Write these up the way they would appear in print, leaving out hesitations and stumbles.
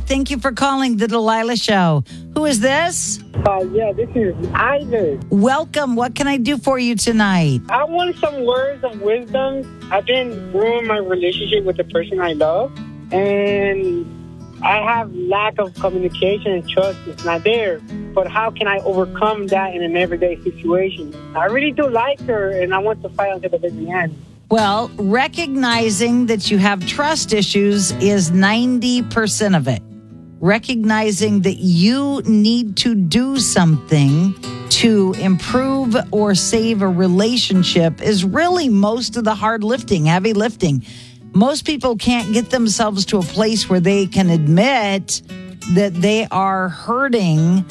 Thank you for calling the Delilah Show. Who is this? Yeah, this is Ivan. Welcome. What can I do for you tonight? I want some words of wisdom. I've been ruining my relationship with the person I love, and I have lack of communication and trust is not there. But how can I overcome that in an everyday situation? I really do like her, and I want to fight until the very end. Well, recognizing that you have trust issues is 90% of it. Recognizing that you need to do something to improve or save a relationship is really most of the hard lifting, heavy lifting. Most people can't get themselves to a place where they can admit that they are hurting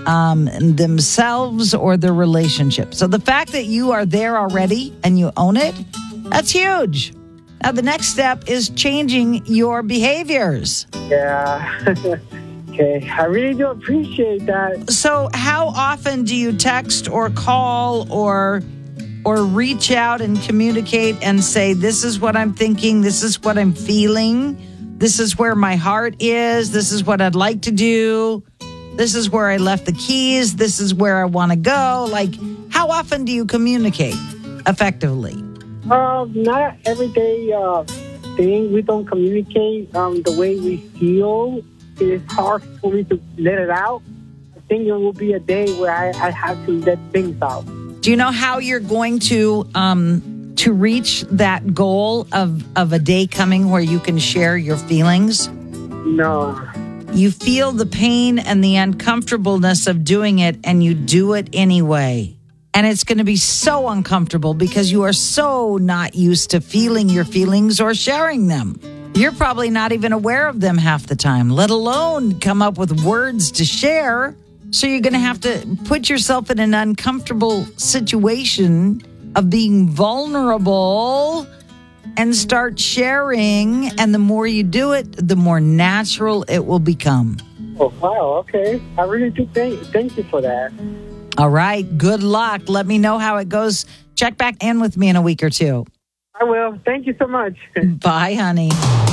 themselves or their relationship. So the fact that you are there already and you own it, that's huge. Now, the next step is changing your behaviors. Yeah. Okay. I really do appreciate that. So how often do you text or call or reach out and communicate and say, this is what I'm thinking, this is what I'm feeling, this is where my heart is, this is what I'd like to do, this is where I left the keys, this is where I want to go? Like, how often do you communicate effectively? Not everyday thing. We don't communicate the way we feel. It's hard for me to let it out. I think there will be a day where I have to let things out. Do you know how you're going to reach that goal of a day coming where you can share your feelings? No. You feel the pain and the uncomfortableness of doing it, and you do it anyway. And it's going to be so uncomfortable because you are so not used to feeling your feelings or sharing them. You're probably not even aware of them half the time, let alone come up with words to share. So you're going to have to put yourself in an uncomfortable situation of being vulnerable and start sharing. And the more you do it, the more natural it will become. Oh, wow. Okay. I really do thank you for that. All right. Good luck. Let me know how it goes. Check back in with me in a week or two. I will. Thank you so much. Bye, honey.